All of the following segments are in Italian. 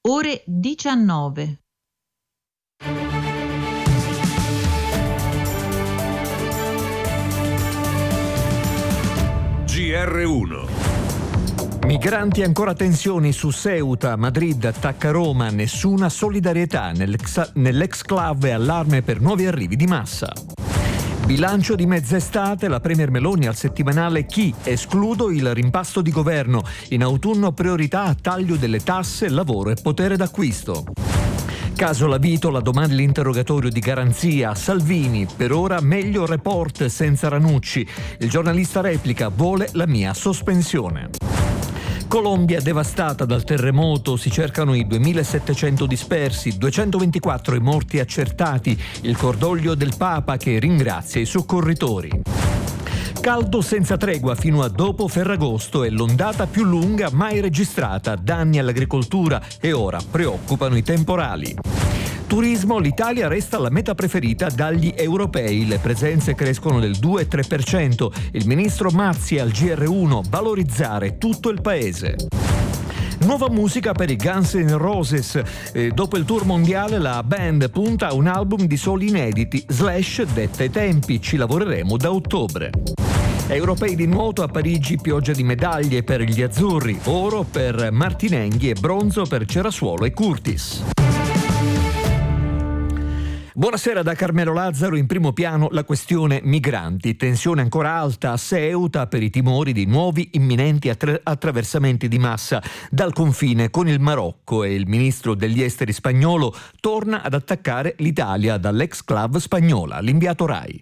ore 19. GR1. Migranti, ancora tensioni su Ceuta, Madrid attacca Roma, nessuna solidarietà nell'exclave, allarme per nuovi arrivi di massa. Bilancio di mezz'estate, la Premier Meloni al settimanale Chi, escludo il rimpasto di governo, in autunno priorità a taglio delle tasse, lavoro e potere d'acquisto. Caso Lavitola, domani l'interrogatorio di garanzia. Salvini, per ora meglio report senza Ranucci. Il giornalista replica, vuole la mia sospensione. Colombia devastata dal terremoto, si cercano i 2.700 dispersi, 224 i morti accertati, il cordoglio del Papa che ringrazia i soccorritori. Caldo senza tregua fino a dopo Ferragosto e l'ondata più lunga mai registrata, danni all'agricoltura e ora preoccupano i temporali. Turismo, l'Italia resta la meta preferita dagli europei, le presenze crescono del 2-3%, il ministro Mazzi al GR1, valorizzare tutto il paese. Nuova musica per i Guns N' Roses. Dopo il tour mondiale la band punta a un album di soli inediti. Slash detta i tempi, ci lavoreremo da ottobre. Europei di nuoto a Parigi, pioggia di medaglie per gli azzurri, oro per Martinenghi e bronzo per Cerasuolo e Curtis. Buonasera da Carmelo Lazzaro, in primo piano la questione migranti. Tensione ancora alta a Ceuta per i timori di nuovi imminenti attraversamenti di massa dal confine con il Marocco e il ministro degli esteri spagnolo torna ad attaccare l'Italia dall'exclave spagnola. L'inviato Rai.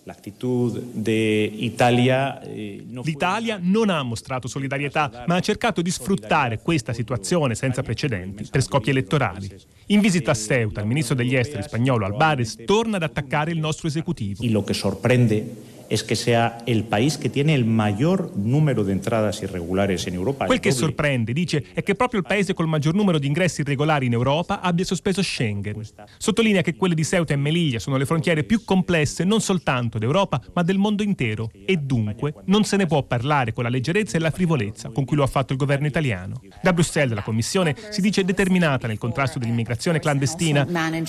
L'Italia non ha mostrato solidarietà, ma ha cercato di sfruttare questa situazione senza precedenti per scopi elettorali. In visita a Ceuta, il ministro degli esteri spagnolo Álvarez torna ad attaccare il nostro esecutivo. Y lo que sorprende es que sea el país que tiene el mayor número de entradas irregulares en Europa. Quel che sorprende, dice, è che proprio il paese col maggior numero di ingressi irregolari in Europa abbia sospeso Schengen. Sottolinea che quelle di Ceuta e Melilla sono le frontiere più complesse non soltanto d'Europa, ma del mondo intero. E dunque non se ne può parlare con la leggerezza e la frivolezza con cui lo ha fatto il governo italiano. Da Bruxelles la Commissione si dice determinata nel contrasto dell'immigrazione clandestina.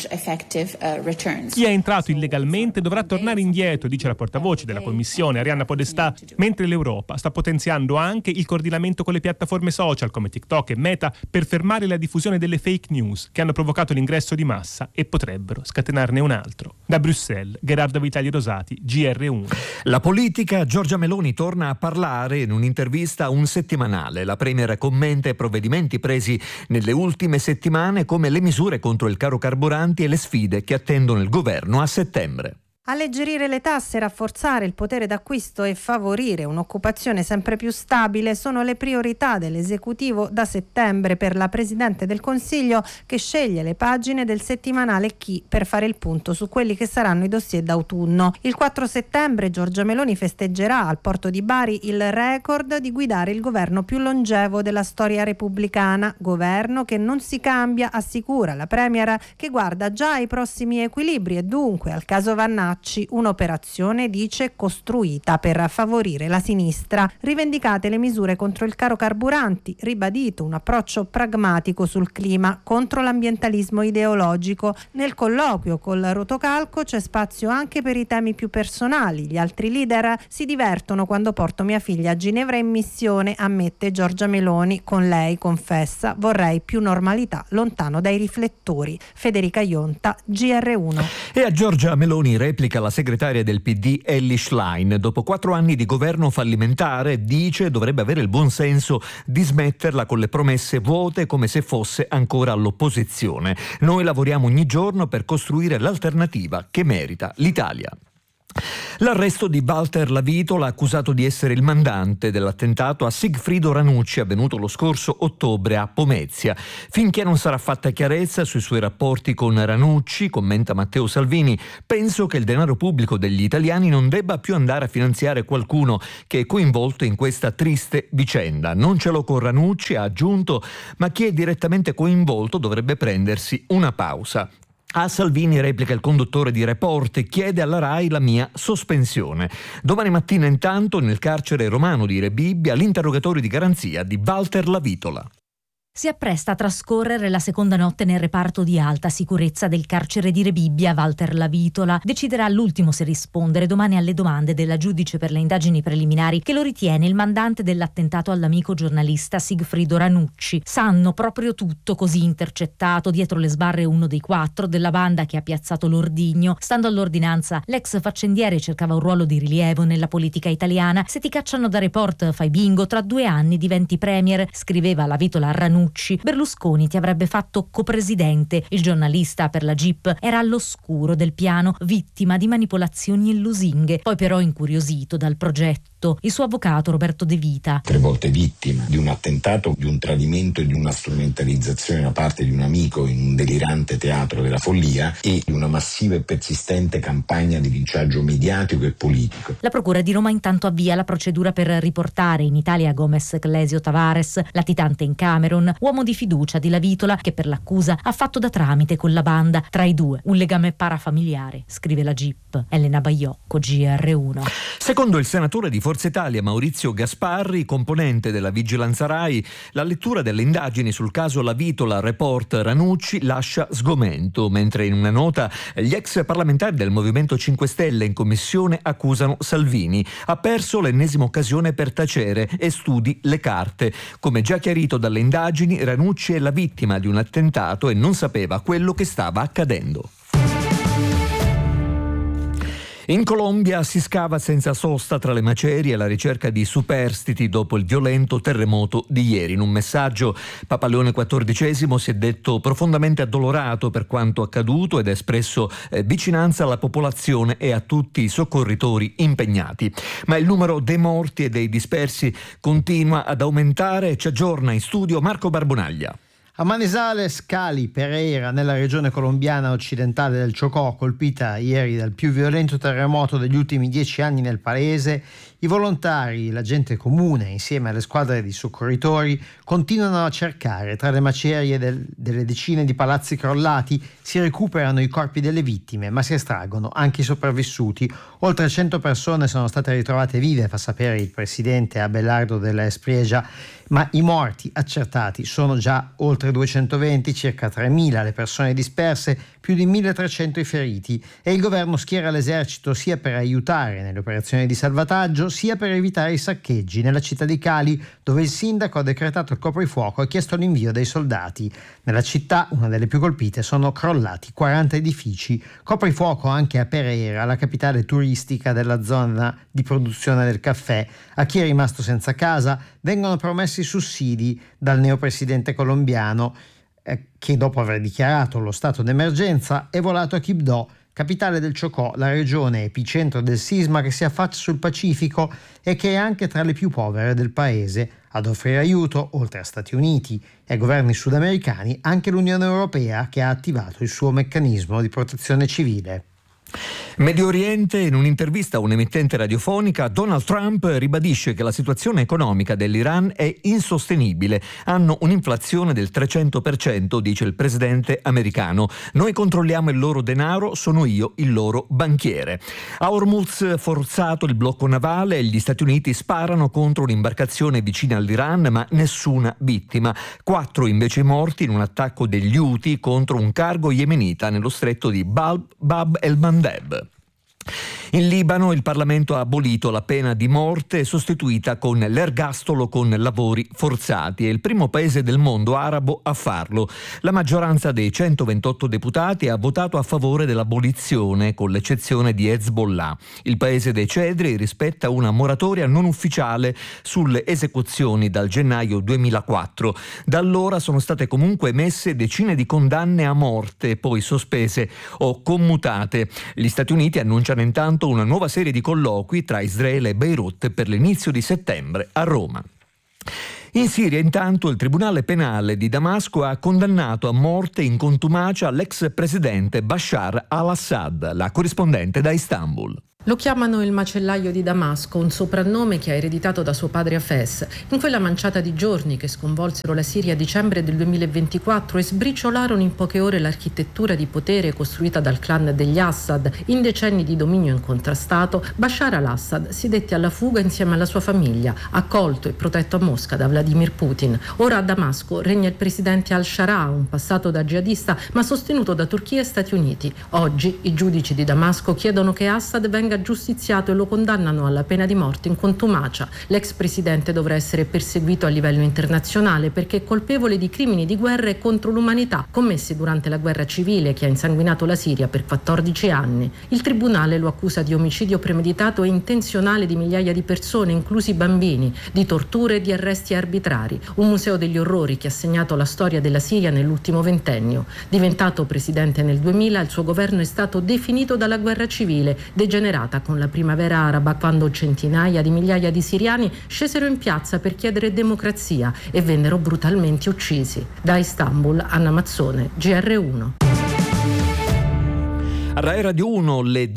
Chi è entrato illegalmente dovrà tornare indietro, dice la portavoce della Commissione Arianna Podestà, mentre l'Europa sta potenziando anche il coordinamento con le piattaforme social come TikTok e Meta per fermare la diffusione delle fake news che hanno provocato l'ingresso di massa e potrebbero scatenarne un altro. Da Bruxelles, Gerardo Vitali Rosati, GR1. La politica, Giorgia Meloni torna a parlare in un'intervista a un settimanale. La Premier commenta i provvedimenti presi nelle ultime settimane come le misure contro il caro carburanti e le sfide che attendono il governo a settembre. Alleggerire le tasse, rafforzare il potere d'acquisto e favorire un'occupazione sempre più stabile sono le priorità dell'esecutivo da settembre per la Presidente del Consiglio, che sceglie le pagine del settimanale Chi per fare il punto su quelli che saranno i dossier d'autunno. Il 4 settembre Giorgia Meloni festeggerà al porto di Bari il record di guidare il governo più longevo della storia repubblicana. Governo che non si cambia, assicura la Premier, che guarda già ai prossimi equilibri e dunque al caso Vannacci. Un'operazione, dice, costruita per favorire la sinistra. Rivendicate le misure contro il caro carburanti, ribadito un approccio pragmatico sul clima contro l'ambientalismo ideologico. Nel colloquio col rotocalco c'è spazio anche per i temi più personali. Gli altri leader si divertono quando porto mia figlia a Ginevra in missione, ammette Giorgia Meloni. Con lei, confessa, vorrei più normalità lontano dai riflettori. Federica Ionta, GR1. E a Giorgia Meloni replica la segretaria del PD Elly Schlein. Dopo 4 anni di governo fallimentare, dice, dovrebbe avere il buon senso di smetterla con le promesse vuote come se fosse ancora all'opposizione. Noi lavoriamo ogni giorno per costruire l'alternativa che merita l'Italia. L'arresto di Walter Lavitola, accusato di essere il mandante dell'attentato a Sigfrido Ranucci avvenuto lo scorso ottobre a Pomezia. Finché non sarà fatta chiarezza sui suoi rapporti con Ranucci, commenta Matteo Salvini, penso che il denaro pubblico degli italiani non debba più andare a finanziare qualcuno che è coinvolto in questa triste vicenda. Non ce l'ho con Ranucci, ha aggiunto, ma chi è direttamente coinvolto dovrebbe prendersi una pausa. A Salvini replica il conduttore di Report, chiede alla Rai la mia sospensione. Domani mattina intanto nel carcere romano di Rebibbia l'interrogatorio di garanzia di Walter Lavitola. Si appresta a trascorrere la seconda notte nel reparto di alta sicurezza del carcere di Rebibbia. Walter Lavitola deciderà all'ultimo se rispondere domani alle domande della giudice per le indagini preliminari che lo ritiene il mandante dell'attentato all'amico giornalista Sigfrido Ranucci. Sanno proprio tutto, così intercettato dietro le sbarre uno dei 4 della banda che ha piazzato l'ordigno. Stando all'ordinanza, l'ex faccendiere cercava un ruolo di rilievo nella politica italiana. Se ti cacciano da report fai bingo, tra 2 anni diventi premier, scriveva Lavitola a Ranucci. Berlusconi ti avrebbe fatto copresidente. Il giornalista per la GIP era all'oscuro del piano, vittima di manipolazioni e lusinghe, poi però incuriosito dal progetto. Il suo avvocato Roberto De Vita. 3 volte vittima di un attentato, di un tradimento e di una strumentalizzazione da parte di un amico in un delirante teatro della follia e di una massiva e persistente campagna di linciaggio mediatico e politico. La Procura di Roma intanto avvia la procedura per riportare in Italia Gomez Clesio Tavares, latitante in Camerun, uomo di fiducia di Lavitola che per l'accusa ha fatto da tramite con la banda. Tra i due un legame parafamiliare, scrive la GIP. Elena Baiocco, GR1. Secondo il senatore di Forza Italia Maurizio Gasparri, componente della Vigilanza Rai, la lettura delle indagini sul caso Lavitola Report Ranucci lascia sgomento, mentre in una nota gli ex parlamentari del Movimento 5 Stelle in commissione accusano Salvini. Ha perso l'ennesima occasione per tacere e studi le carte. Come già chiarito dalle indagini, Ranucci è la vittima di un attentato e non sapeva quello che stava accadendo. In Colombia si scava senza sosta tra le macerie alla ricerca di superstiti dopo il violento terremoto di ieri. In un messaggio Papa Leone XIV si è detto profondamente addolorato per quanto accaduto ed ha espresso vicinanza alla popolazione e a tutti i soccorritori impegnati. Ma il numero dei morti e dei dispersi continua ad aumentare. Ci aggiorna in studio Marco Barbonaglia. A Manizales, Cali, Pereira, nella regione colombiana occidentale del Chocó, colpita ieri dal più violento terremoto degli ultimi 10 anni nel paese, i volontari, la gente comune, insieme alle squadre di soccorritori, continuano a cercare. Tra le macerie delle decine di palazzi crollati si recuperano i corpi delle vittime, ma si estraggono anche i sopravvissuti. Oltre 100 persone sono state ritrovate vive, fa sapere il presidente Abelardo de la Espriella, ma i morti accertati sono già oltre 220, circa 3.000 le persone disperse, più di 1.300 i feriti, e il governo schiera l'esercito sia per aiutare nelle operazioni di salvataggio sia per evitare i saccheggi. Nella città di Cali, dove il sindaco ha decretato il coprifuoco e chiesto l'invio dei soldati. Nella città, una delle più colpite, sono crollati 40 edifici. Coprifuoco anche a Pereira, la capitale turistica della zona di produzione del caffè. A chi è rimasto senza casa vengono promessi sussidi dal neopresidente colombiano che dopo aver dichiarato lo stato d'emergenza è volato a Quibdó, capitale del Chocó, la regione epicentro del sisma che si affaccia sul Pacifico e che è anche tra le più povere del paese. Ad offrire aiuto, oltre a Stati Uniti e ai governi sudamericani, anche l'Unione Europea, che ha attivato il suo meccanismo di protezione civile. Medio Oriente, in un'intervista a un'emittente radiofonica, Donald Trump ribadisce che la situazione economica dell'Iran è insostenibile. Hanno un'inflazione del 300%, dice il presidente americano. Noi controlliamo il loro denaro, sono io il loro banchiere. A Hormuz forzato il blocco navale e gli Stati Uniti sparano contro un'imbarcazione vicina all'Iran, ma nessuna vittima. 4 invece morti in un attacco degli Houthi contro un cargo yemenita nello stretto di Bab el-Mandeb. In Libano il Parlamento ha abolito la pena di morte sostituita con l'ergastolo con lavori forzati. È il primo paese del mondo arabo a farlo. La maggioranza dei 128 deputati ha votato a favore dell'abolizione, con l'eccezione di Hezbollah. Il paese dei cedri rispetta una moratoria non ufficiale sulle esecuzioni dal gennaio 2004. Da allora sono state comunque emesse decine di condanne a morte, poi sospese o commutate. Gli Stati Uniti annunciano intanto una nuova serie di colloqui tra Israele e Beirut per l'inizio di settembre a Roma. In Siria, intanto, il Tribunale Penale di Damasco ha condannato a morte in contumacia l'ex presidente Bashar al-Assad. La corrispondente da Istanbul. Lo chiamano il macellaio di Damasco, un soprannome che ha ereditato da suo padre Hafez. In quella manciata di giorni che sconvolsero la Siria a dicembre del 2024 e sbriciolarono in poche ore l'architettura di potere costruita dal clan degli Assad in decenni di dominio incontrastato, Bashar al-Assad si dette alla fuga insieme alla sua famiglia, accolto e protetto a Mosca da Vladimir Putin. Ora a Damasco regna il presidente al-Shara, un passato da jihadista ma sostenuto da Turchia e Stati Uniti. Oggi i giudici di Damasco chiedono che Assad venga giustiziato e lo condannano alla pena di morte in contumacia. L'ex presidente dovrà essere perseguito a livello internazionale perché è colpevole di crimini di guerra e contro l'umanità commessi durante la guerra civile che ha insanguinato la Siria per 14 anni. Il tribunale lo accusa di omicidio premeditato e intenzionale di migliaia di persone, inclusi bambini, di torture e di arresti arbitrari. Un museo degli orrori che ha segnato la storia della Siria nell'ultimo ventennio. Diventato presidente nel 2000, il suo governo è stato definito dalla guerra civile, degenerata con la primavera araba, quando centinaia di migliaia di siriani scesero in piazza per chiedere democrazia e vennero brutalmente uccisi. Da Istanbul, Anna Mazzone, GR1. A Rai Radio 1 le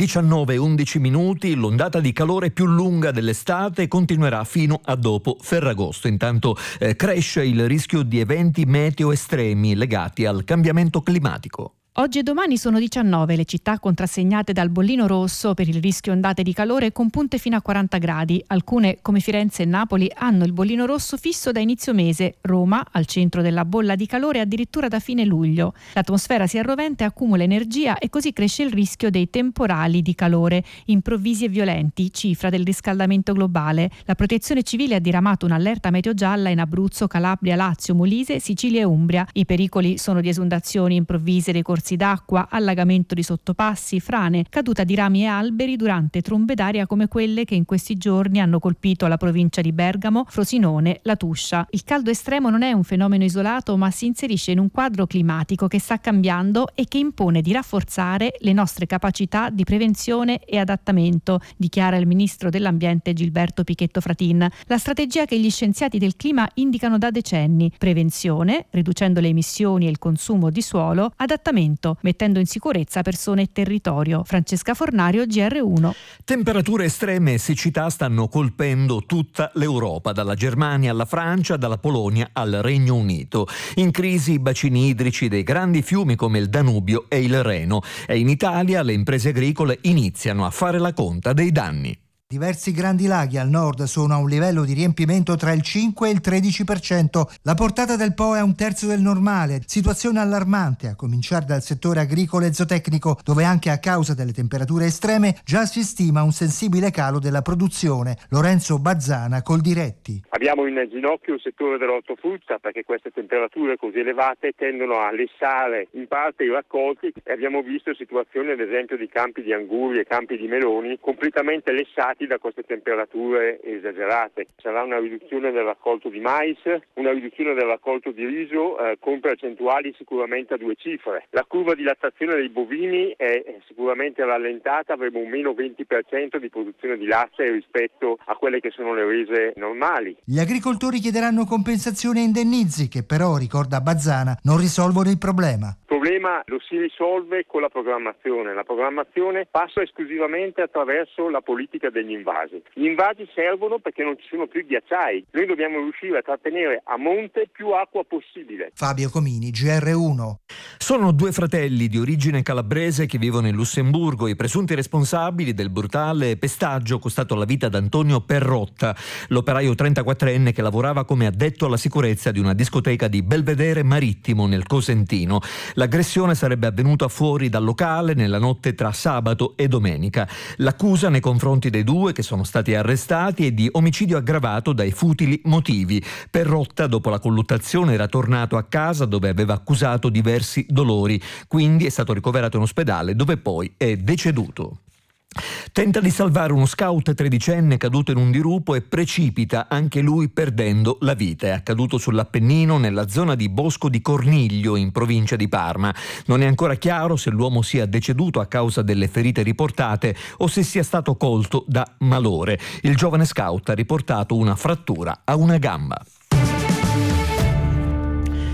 19:11, l'ondata di calore più lunga dell'estate continuerà fino a dopo Ferragosto. Intanto cresce il rischio di eventi meteo estremi legati al cambiamento climatico. Oggi e domani sono 19 le città contrassegnate dal bollino rosso per il rischio ondate di calore con punte fino a 40 gradi. Alcune, come Firenze e Napoli, hanno il bollino rosso fisso da inizio mese. Roma, al centro della bolla di calore, addirittura da fine luglio. L'atmosfera si arroventa e accumula energia e così cresce il rischio dei temporali di calore, improvvisi e violenti, cifra del riscaldamento globale. La Protezione Civile ha diramato un'allerta meteo gialla in Abruzzo, Calabria, Lazio, Molise, Sicilia e Umbria. I pericoli sono di esondazioni improvvise dei corsi d'acqua, allagamento di sottopassi, frane, caduta di rami e alberi durante trombe d'aria come quelle che in questi giorni hanno colpito la provincia di Bergamo, Frosinone, La Tuscia. Il caldo estremo non è un fenomeno isolato, ma si inserisce in un quadro climatico che sta cambiando e che impone di rafforzare le nostre capacità di prevenzione e adattamento, dichiara il ministro dell'Ambiente Gilberto Pichetto Fratin. La strategia che gli scienziati del clima indicano da decenni: prevenzione, riducendo le emissioni e il consumo di suolo, adattamento, mettendo in sicurezza persone e territorio. Francesca Fornario, GR1. Temperature estreme e siccità stanno colpendo tutta l'Europa, dalla Germania alla Francia, dalla Polonia al Regno Unito. In crisi i bacini idrici dei grandi fiumi come il Danubio e il Reno, e in Italia le imprese agricole iniziano a fare la conta dei danni. Diversi grandi laghi al nord sono a un livello di riempimento tra il 5 e il 13%. La portata del Po è a un terzo del normale. Situazione allarmante, a cominciare dal settore agricolo e zootecnico, dove anche a causa delle temperature estreme già si stima un sensibile calo della produzione. Lorenzo Bazzana, Coldiretti. Abbiamo in ginocchio il settore dell'ortofrutta, perché queste temperature così elevate tendono a lessare in parte i raccolti, e abbiamo visto situazioni ad esempio di campi di anguri e campi di meloni completamente lessati da queste temperature esagerate. Sarà una riduzione del raccolto di mais, una riduzione del raccolto di riso con percentuali sicuramente a due cifre. La curva di lattazione dei bovini è sicuramente rallentata, avremo un meno 20% di produzione di latte rispetto a quelle che sono le rese normali. Gli agricoltori chiederanno compensazioni e indennizi che però, ricorda Bazzana, non risolvono il problema. Il problema lo si risolve con la programmazione. La programmazione passa esclusivamente attraverso la politica degli invasi. Gli invasi servono perché non ci sono più ghiacciai. Noi dobbiamo riuscire a trattenere a monte più acqua possibile. Fabio Comini, GR1. Sono due fratelli di origine calabrese che vivono in Lussemburgo, i presunti responsabili del brutale pestaggio costato la vita ad Antonio Perrotta, l'operaio 34enne che lavorava come addetto alla sicurezza di una discoteca di Belvedere Marittimo nel Cosentino. L'aggressione sarebbe avvenuta fuori dal locale nella notte tra sabato e domenica. L'accusa nei confronti dei due, che sono stati arrestati, è di omicidio aggravato dai futili motivi. Perrotta, dopo la colluttazione, era tornato a casa dove aveva accusato diversi dolori, quindi è stato ricoverato in ospedale dove poi è deceduto. Tenta di salvare uno scout tredicenne caduto in un dirupo e precipita anche lui perdendo la vita. È accaduto sull'Appennino nella zona di Bosco di Corniglio in provincia di Parma. Non è ancora chiaro se l'uomo sia deceduto a causa delle ferite riportate o se sia stato colto da malore. Il giovane scout ha riportato una frattura a una gamba. I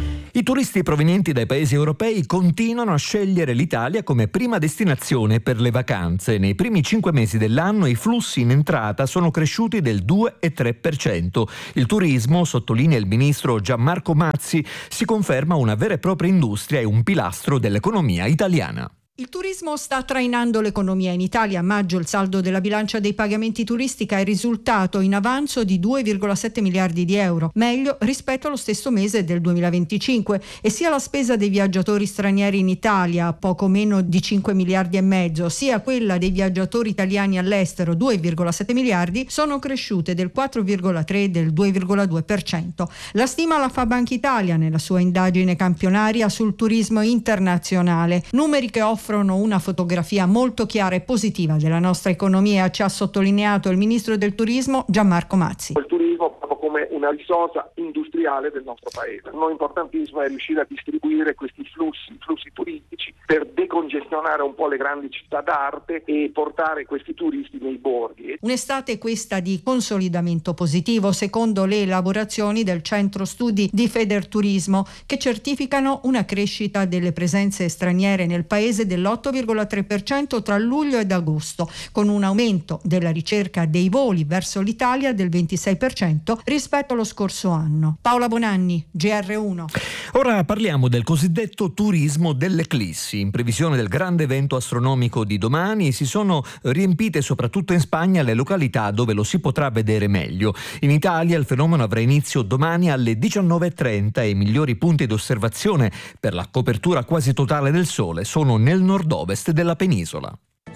turisti provenienti dai paesi europei continuano a scegliere l'Italia come prima destinazione per le vacanze. Nei primi 5 mesi dell'anno i flussi in entrata sono cresciuti del 2,3%. Il turismo, sottolinea il ministro Gianmarco Mazzi, si conferma una vera e propria industria e un pilastro dell'economia italiana. Il turismo sta trainando l'economia in Italia. A maggio il saldo della bilancia dei pagamenti turistica è risultato in avanzo di 2,7 miliardi di euro, meglio rispetto allo stesso mese del 2025, e sia la spesa dei viaggiatori stranieri in Italia, poco meno di 5 miliardi e mezzo, sia quella dei viaggiatori italiani all'estero, 2,7 miliardi, sono cresciute del 4,3 e del 2,2%. La stima la fa Banca Italia nella sua indagine campionaria sul turismo internazionale, numeri che offrono una fotografia molto chiara e positiva della nostra economia, ci ha sottolineato il ministro del turismo Gianmarco Mazzi. Il turismo proprio come una risorsa industriale del nostro paese. Un importantissimo è riuscire a distribuire questi flussi turistici per decongestionare un po' le grandi città d'arte e portare questi turisti nei borghi. Un'estate questa di consolidamento positivo secondo le elaborazioni del centro studi di Federturismo, che certificano una crescita delle presenze straniere nel paese dell'8,3% tra luglio ed agosto, con un aumento della ricerca dei voli verso l'Italia del 26% rispetto allo scorso anno. Paola Bonanni, GR1. Ora parliamo del cosiddetto turismo dell'eclissi. In previsione del grande evento astronomico di domani si sono riempite soprattutto in Spagna le località dove lo si potrà vedere meglio. In Italia il fenomeno avrà inizio domani alle 19:30 e i migliori punti d'osservazione per la copertura quasi totale del sole sono nel nord-ovest della penisola.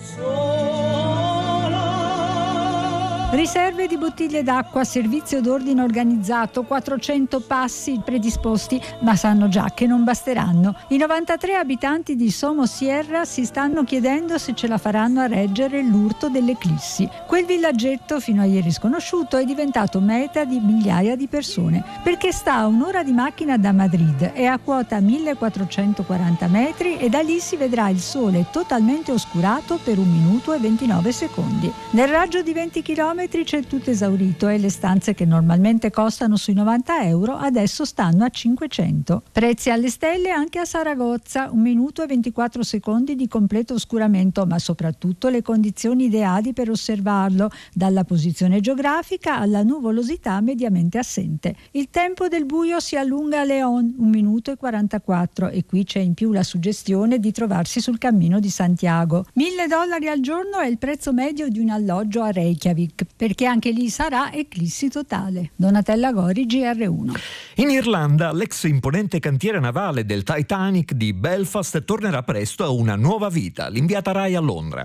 Riserve di bottiglie d'acqua, servizio d'ordine organizzato, 400 passi predisposti, ma sanno già che non basteranno. I 93 abitanti di Somosierra si stanno chiedendo se ce la faranno a reggere l'urto dell'eclissi. Quel villaggetto, fino a ieri sconosciuto, è diventato meta di migliaia di persone, perché sta a un'ora di macchina da Madrid, è a quota 1440 metri e da lì si vedrà il sole totalmente oscurato per 1 minuto e 29 secondi. Nel raggio di 20 km c'è tutto esaurito e le stanze che normalmente costano sui 90 euro adesso stanno a 500. Prezzi alle stelle anche a Saragozza, 1 minuto e 24 secondi di completo oscuramento, ma soprattutto le condizioni ideali per osservarlo, dalla posizione geografica alla nuvolosità mediamente assente. Il tempo del buio si allunga a León, 1 minuto e 44, e qui c'è in più la suggestione di trovarsi sul cammino di Santiago. $1.000 al giorno è il prezzo medio di un alloggio a Reykjavik, perché anche lì sarà eclissi totale. Donatella Gori, GR1. In Irlanda l'ex imponente cantiere navale del Titanic di Belfast tornerà presto a una nuova vita. L'inviata Rai a Londra.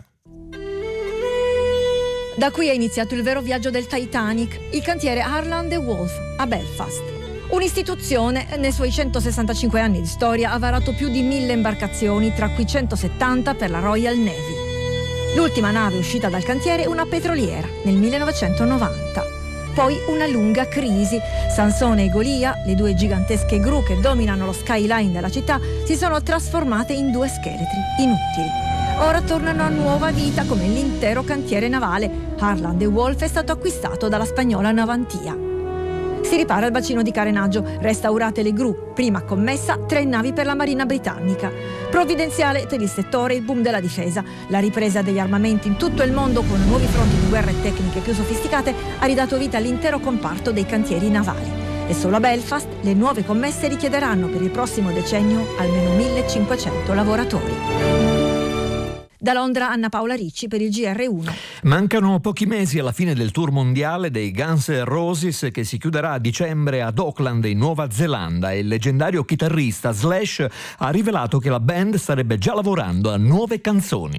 Da qui è iniziato il vero viaggio del Titanic, il cantiere Harland & Wolff a Belfast. Un'istituzione nei suoi 165 anni di storia ha varato più di 1.000 imbarcazioni, tra cui 170 per la Royal Navy. L'ultima nave uscita dal cantiere è una petroliera nel 1990. Poi una lunga crisi. Sansone e Golia, le 2 gigantesche gru che dominano lo skyline della città, si sono trasformate in 2 scheletri inutili. Ora tornano a nuova vita come l'intero cantiere navale. Harland & Wolff è stato acquistato dalla spagnola Navantia. Si ripara il bacino di carenaggio, restaurate le gru, prima commessa 3 navi per la Marina britannica. Provvidenziale per il settore il boom della difesa. La ripresa degli armamenti in tutto il mondo con nuovi fronti di guerra e tecniche più sofisticate ha ridato vita all'intero comparto dei cantieri navali. E solo a Belfast le nuove commesse richiederanno per il prossimo decennio almeno 1.500 lavoratori. Da Londra Anna Paola Ricci per il GR1. Mancano pochi mesi alla fine del tour mondiale dei Guns N' Roses, che si chiuderà a dicembre ad Auckland in Nuova Zelanda, e il leggendario chitarrista Slash ha rivelato che la band starebbe già lavorando a nuove canzoni.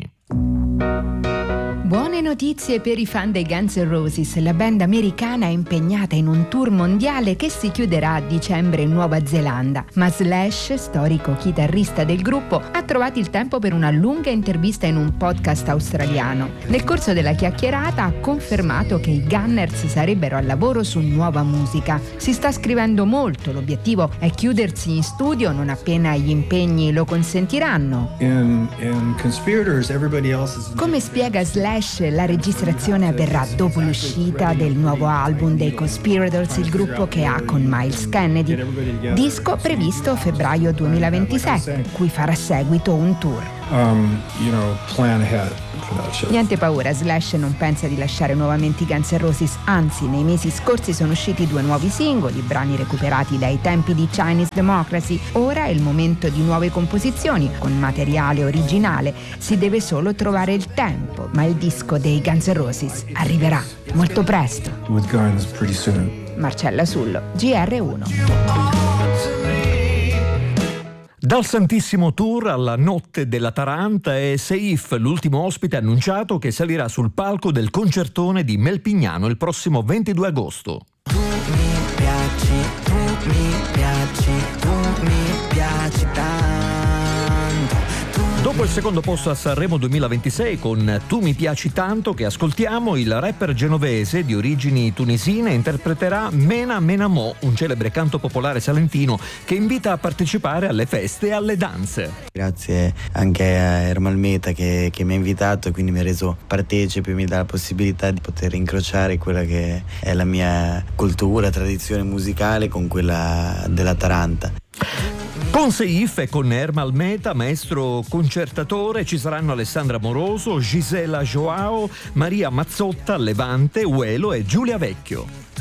Buone notizie per i fan dei Guns N' Roses. La band americana è impegnata in un tour mondiale che si chiuderà a dicembre in Nuova Zelanda. Ma Slash, storico chitarrista del gruppo, ha trovato il tempo per una lunga intervista in un podcast australiano. Nel corso della chiacchierata ha confermato che i Gunners sarebbero al lavoro su nuova musica. Si sta scrivendo molto, l'obiettivo è chiudersi in studio non appena gli impegni lo consentiranno. Come spiega Slash, la registrazione avverrà dopo l'uscita del nuovo album dei Conspirators, il gruppo che ha con Miles Kennedy. Disco previsto febbraio 2027, cui farà seguito un tour. Plan ahead. Niente paura, Slash non pensa di lasciare nuovamente i Guns N' Roses, anzi nei mesi scorsi sono usciti 2 nuovi singoli, brani recuperati dai tempi di Chinese Democracy. Ora è il momento di nuove composizioni con materiale originale, si deve solo trovare il tempo, ma il disco dei Guns N' Roses arriverà molto presto. With Guns pretty soon. Marcella Sullo, GR1. Dal Santissimo Tour alla Notte della Taranta è Seif, l'ultimo ospite annunciato che salirà sul palco del concertone di Melpignano il prossimo 22 agosto. Tu mi piaci tanto. Dopo il secondo posto a Sanremo 2026 con Tu mi piaci tanto che ascoltiamo, il rapper genovese di origini tunisine interpreterà Mena Mena Mo, un celebre canto popolare salentino che invita a partecipare alle feste e alle danze. Grazie anche a Ermal Meta che mi ha invitato e quindi mi ha reso partecipe, mi dà la possibilità di poter incrociare quella che è la mia cultura, tradizione musicale con quella della Taranta. Con Seif e con Ermal Meta, maestro concertatore, ci saranno Alessandra Moroso, Gisela Joao, Maria Mazzotta, Levante, Uelo e Giulia Vecchio.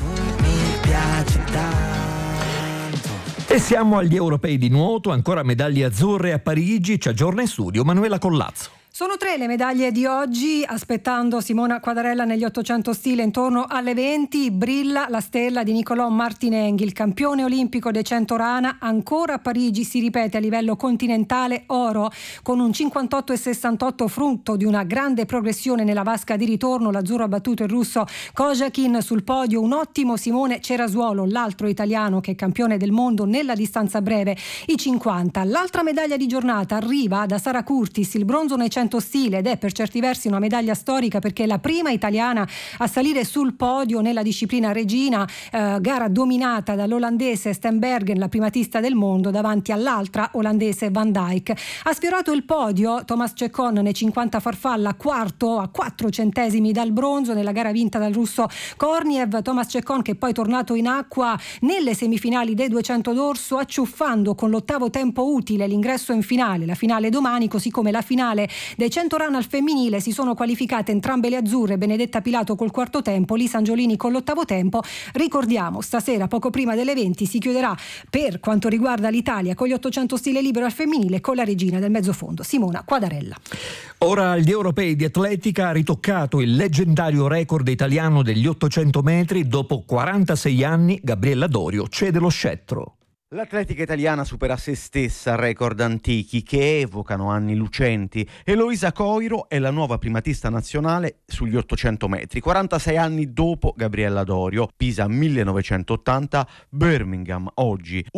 E siamo agli europei di nuoto, ancora medaglie azzurre a Parigi, ci aggiorna in studio Manuela Collazzo. Sono 3 le medaglie di oggi, aspettando Simona Quadarella negli 800 stile intorno alle 20, brilla la stella di Nicolò Martinenghi, il campione olimpico dei 100 rana, ancora a Parigi si ripete a livello continentale oro, con un 58,68 frutto di una grande progressione nella vasca di ritorno, l'azzurro ha battuto il russo Kojakin sul podio, un ottimo Simone Cerasuolo, l'altro italiano che è campione del mondo nella distanza breve, i 50. L'altra medaglia di giornata arriva da Sara Curtis, il bronzo nei 100 stile ed è per certi versi una medaglia storica perché è la prima italiana a salire sul podio nella disciplina regina, gara dominata dall'olandese Stenbergen, la primatista del mondo, davanti all'altra olandese Van Dijk. Ha sfiorato il podio Thomas Cecon nei 50 farfalla, quarto a 4 centesimi dal bronzo nella gara vinta dal russo Korniev. Thomas Cecon che poi è tornato in acqua nelle semifinali dei 200 d'orso, acciuffando con l'8º tempo utile l'ingresso in finale, la finale domani, così come la finale dei 100 run al femminile. Si sono qualificate entrambe le azzurre, Benedetta Pilato col 4º tempo, Lisa Angiolini con l'8º tempo. Ricordiamo, stasera poco prima delle 20 si chiuderà per quanto riguarda l'Italia con gli 800 stile libero al femminile con la regina del mezzofondo Simona Quadarella. Ora gli europei di atletica ha ritoccato il leggendario record italiano degli 800 metri, dopo 46 anni Gabriella Dorio cede lo scettro. L'atletica italiana supera se stessa, record antichi che evocano anni lucenti. Eloisa Coiro è la nuova primatista nazionale sugli 800 metri, 46 anni dopo Gabriella Dorio. Pisa 1980, Birmingham oggi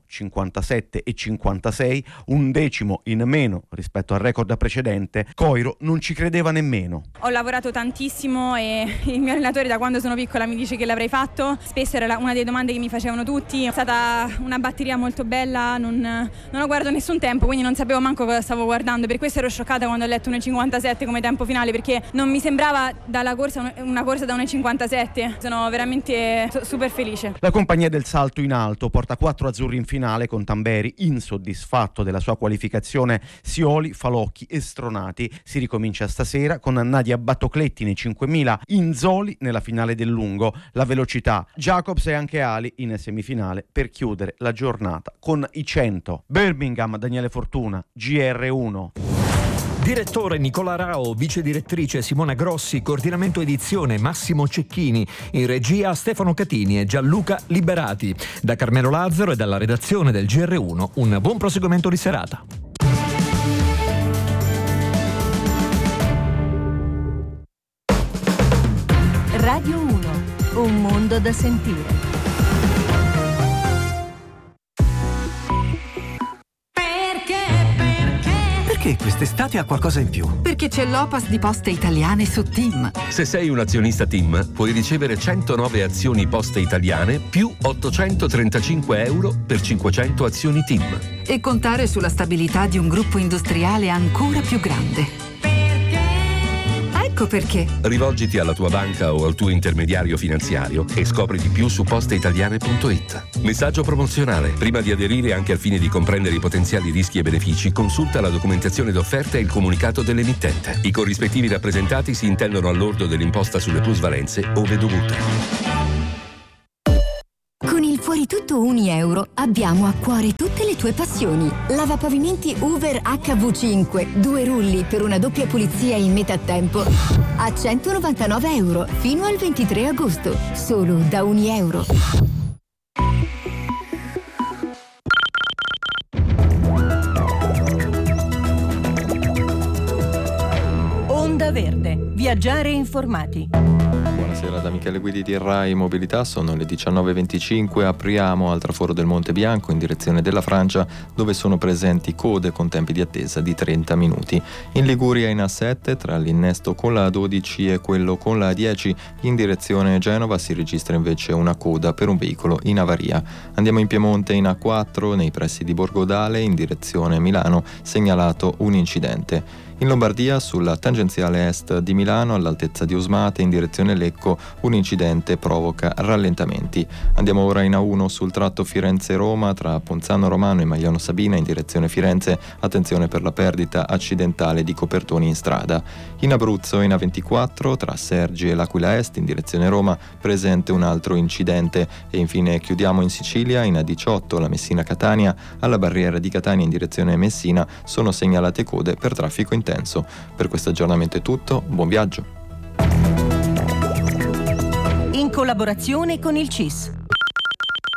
1,57,56, un decimo in meno rispetto al record precedente. Coiro non ci credeva nemmeno. Ho lavorato tantissimo e il mio allenatore da quando sono piccola mi dice che l'avrei fatto. Spesso era una delle domande che mi facevano tutti. È stata una batteria molto bella, non ho guardato nessun tempo, quindi non sapevo manco cosa stavo guardando. Per questo ero scioccata quando ho letto 1,57 come tempo finale, perché non mi sembrava dalla corsa una corsa da 1,57. Sono veramente super felice. La compagnia del salto in alto porta 4 azzurri in finale con Tamberi insoddisfatto della sua qualificazione, Sioli, Falocchi e Stronati. Si ricomincia stasera con Nadia Battocletti nei 5.000, Inzoli nella finale del lungo, la velocità, Jacobs e anche Ali in semifinale per chiudere la giornata con i 100. Birmingham, Daniele Fortuna, GR1. Direttore Nicola Rao, vice direttrice Simona Grossi, coordinamento edizione Massimo Cecchini, in regia Stefano Catini e Gianluca Liberati. Da Carmelo Lazzaro e dalla redazione del GR1 un buon proseguimento di serata. Radio 1, un mondo da sentire. Perché quest'estate ha qualcosa in più? Perché c'è l'Opas di Poste Italiane su TIM. Se sei un azionista TIM, puoi ricevere 109 azioni Poste Italiane più 835 euro per 500 azioni TIM. E contare sulla stabilità di un gruppo industriale ancora più grande. Ecco perché. Rivolgiti alla tua banca o al tuo intermediario finanziario e scopri di più su posteitaliane.it. Messaggio promozionale. Prima di aderire, anche al fine di comprendere i potenziali rischi e benefici, consulta la documentazione d'offerta e il comunicato dell'emittente. I corrispettivi rappresentati si intendono all'ordo dell'imposta sulle plusvalenze ove dovute. Con il Fuori Tutto €1 abbiamo a cuore tutte le tue passioni. Lavapavimenti Hoover HV5, 2 rulli per una doppia pulizia in metà tempo a €199 fino al 23 agosto, solo da €1. Onda Verde, viaggiare informati. Buonasera da Michele Guidi di Rai Mobilità, sono le 19.25, apriamo al traforo del Monte Bianco in direzione della Francia, dove sono presenti code con tempi di attesa di 30 minuti. In Liguria in A7 tra l'innesto con la A12 e quello con la A10 in direzione Genova si registra invece una coda per un veicolo in avaria. Andiamo in Piemonte in A4 nei pressi di Borgodale in direzione Milano, segnalato un incidente. In Lombardia, sulla tangenziale est di Milano, all'altezza di Usmate, in direzione Lecco, un incidente provoca rallentamenti. Andiamo ora in A1 sul tratto Firenze-Roma, tra Ponzano Romano e Magliano Sabina, in direzione Firenze. Attenzione per la perdita accidentale di copertoni in strada. In Abruzzo, in A24, tra Sergi e l'Aquila Est, in direzione Roma, presente un altro incidente. E infine chiudiamo in Sicilia, in A18, la Messina-Catania, alla barriera di Catania, in direzione Messina, sono segnalate code per traffico intenso. Per questo aggiornamento è tutto, buon viaggio. In collaborazione con il CIS.